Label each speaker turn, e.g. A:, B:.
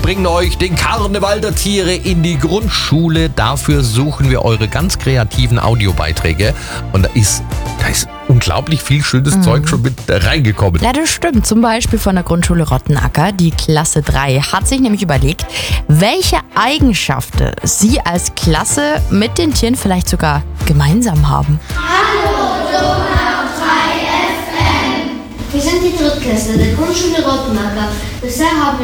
A: bringen euch den Karneval der Tiere in die Grundschule. Dafür suchen wir eure ganz kreativen Audiobeiträge. Und da ist unglaublich viel schönes Zeug schon mit reingekommen.
B: Ja, das stimmt. Zum Beispiel von der Grundschule Rottenacker. Die Klasse 3 hat sich nämlich überlegt, welche Eigenschaften sie als Klasse mit den Tieren vielleicht sogar gemeinsam haben.
C: Wir sind die Drittklässler der Grundschule Rottenacker. Bisher haben